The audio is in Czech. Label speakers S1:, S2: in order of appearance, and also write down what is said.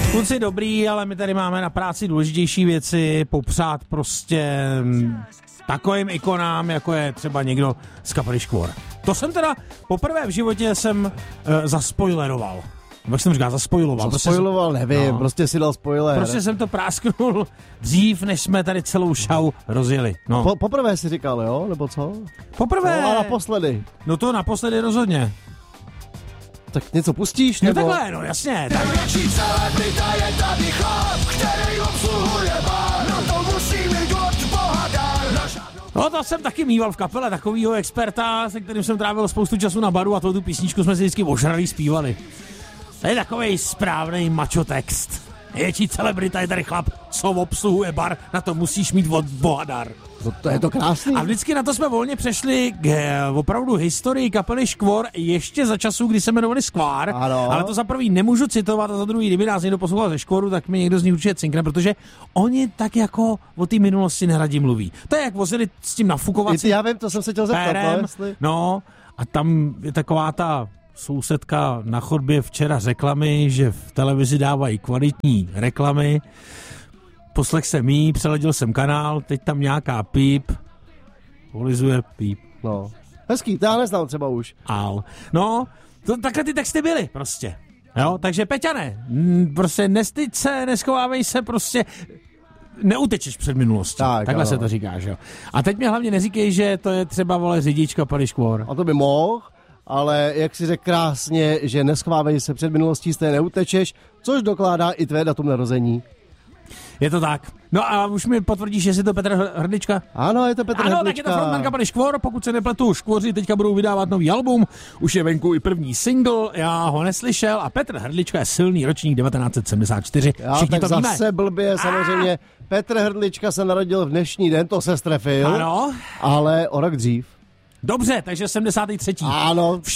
S1: Kluci dobrý, ale my tady máme na práci důležitější věci, popřát prostě takovým ikonám, jako je třeba někdo z kapely Škvor. To jsem teda poprvé v životě jsem zaspoileroval. Jak jsem říkal, zaspoiloval.
S2: Zaspoiloval, nevím,
S1: no.
S2: Prostě si dal spoiler.
S1: Prostě jsem to prásknul dřív, než jsme tady celou show rozjeli. No.
S2: Poprvé si říkal, jo? Nebo co?
S1: Poprvé.
S2: No a naposledy.
S1: No to naposledy rozhodně.
S2: Tak něco pustíš,
S1: No
S2: nebo?
S1: takhle, no jasně. Tak.
S3: Největší celebrita je tady chlap, který obsluhuje bar. No to musí mít od Boha dar.
S1: No to jsem taky mýval v kapele takovýho experta, se kterým jsem trávil spoustu času na baru a tu písničku jsme si vždycky ožralí zpívali. To je takovej správnej macho text. Největší celebrita je tady chlap, co obsluhuje bar, na to musíš mít od Boha dar.
S2: To je to krásný.
S1: A vždycky na to jsme volně přešli k opravdu historii kapely Škvor ještě za časů, kdy se jmenovali Skvár.
S2: Ano.
S1: Ale to za prvý nemůžu citovat a za druhý, kdyby nás někdo poslouchal ze Škvoru, tak mi někdo z nich určitě cinkne, protože oni tak jako o té minulosti neradi mluví. To je jak vozili s tím nafukovacím
S2: Já vím, to jsem se chtěl zeptat.
S1: pérem,
S2: Jestli...
S1: no a tam je taková ta sousedka na chodbě včera řekla mi, že v televizi dávají kvalitní reklamy. Poslech jsem jí, přeladil jsem kanál, teď tam nějaká píp, polizuje píp.
S2: No. Hezký, to já neznal třeba už.
S1: Al. No, takhle ty texty byly prostě. Jo, takže Peťane, prostě nestyď se, neschovávej se, prostě neutečeš před minulostí. Takhle se to říká, že jo. A teď mě hlavně neříkej, že to je třeba, vole, řidič kapely Škvor.
S2: A to by mohl, ale jak si řekl krásně, že neschovávej se před minulostí, stejně neutečeš, což dokládá i tvé datum narození.
S1: Je to tak. No a už mi potvrdíš, jestli to Petr Hrdlička?
S2: Ano, je to Petr Hrdlička.
S1: Ano, tak je to frontman kapely Škvor, pokud se nepletu, Škvoři teďka budou vydávat nový album, už je venku i první single, já ho neslyšel a Petr Hrdlička je silný ročník 1974. Všichni
S2: tak
S1: to víme.
S2: zase blbě, samozřejmě. Petr Hrdlička se narodil v dnešní den, to se strefil.
S1: Ano.
S2: Ale o rok dřív.
S1: Dobře, takže 73.
S2: Ano,